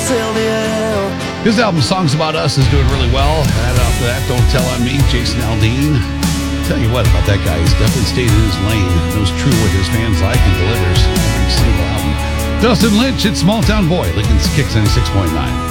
His album Songs About Us is doing really well. Add after that, Don't Tell On Me, Jason Aldean. Tell you what about that guy, he's definitely stayed in his lane, knows true what his fans like and delivers every single album. Dustin Lynch, it's Small Town Boy, Lincoln's Kicks 96.9.